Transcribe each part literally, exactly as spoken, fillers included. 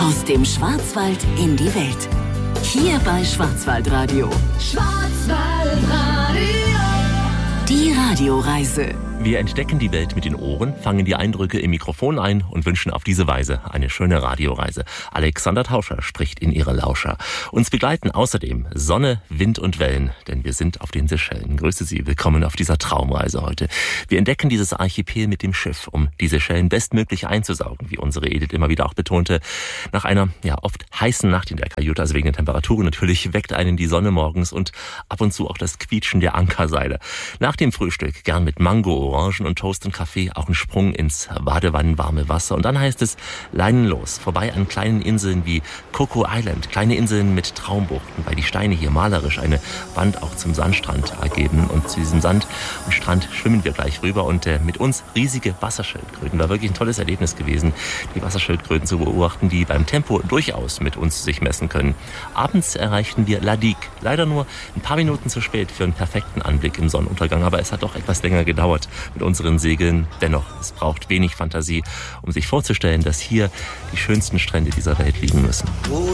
Aus dem Schwarzwald in die Welt. Hier bei Schwarzwaldradio. Schwarzwaldradio. Die Radioreise. Wir entdecken die Welt mit den Ohren, fangen die Eindrücke im Mikrofon ein und wünschen auf diese Weise eine schöne Radioreise. Alexander Tauscher spricht in ihre Lauscher. Uns begleiten außerdem Sonne, Wind und Wellen, denn wir sind auf den Seychellen. Grüße Sie, willkommen auf dieser Traumreise heute. Wir entdecken dieses Archipel mit dem Schiff, um die Seychellen bestmöglich einzusaugen, wie unsere Edith immer wieder auch betonte. Nach einer ja oft heißen Nacht in der Kajüte, also wegen der Temperaturen natürlich, weckt einen die Sonne morgens und ab und zu auch das Quietschen der Ankerseile. Nach dem Frühstück gern mit Mango, Orangen und Toast und Kaffee, auch ein Sprung ins badewannenwarme Wasser. Und dann heißt es leinenlos, vorbei an kleinen Inseln wie Coco Island, kleine Inseln mit Traumbuchten, weil die Steine hier malerisch eine Wand auch zum Sandstrand ergeben. Und zu diesem Sand und Strand schwimmen wir gleich rüber und äh, mit uns riesige Wasserschildkröten. War wirklich ein tolles Erlebnis gewesen, die Wasserschildkröten zu beobachten, die beim Tempo durchaus mit uns sich messen können. Abends erreichten wir La Digue, leider nur ein paar Minuten zu spät für einen perfekten Anblick im Sonnenuntergang, aber es hat doch etwas länger gedauert mit unseren Segeln. Dennoch, es braucht wenig Fantasie, um sich vorzustellen, dass hier die schönsten Strände dieser Welt liegen müssen.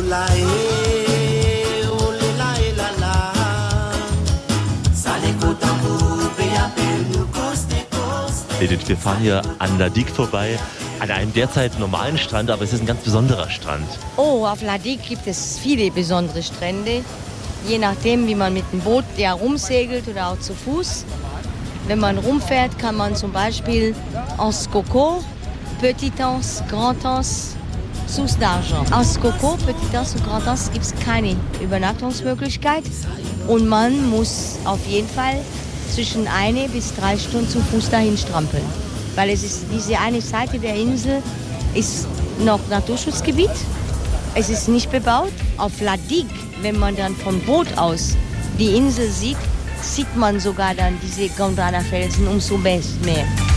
Edith, wir fahren hier an La Digue vorbei, an einem derzeit normalen Strand, aber es ist ein ganz besonderer Strand. Oh, auf La Digue gibt es viele besondere Strände, je nachdem, wie man mit dem Boot ja rumsegelt oder auch zu Fuß. Wenn man rumfährt, kann man zum Beispiel Anse Coco, Petit Anse, Grand Anse, Sousse d'Argent. Anse Coco, Petit Anse und Grand Anse gibt es keine Übernachtungsmöglichkeit. Und man muss auf jeden Fall zwischen eine bis drei Stunden zu Fuß dahin strampeln. Weil es ist, diese eine Seite der Insel ist noch Naturschutzgebiet. Es ist nicht bebaut. Auf La Digue, wenn man dann vom Boot aus die Insel sieht, sieht man sogar dann diese Gondwana-Felsen umso mehr.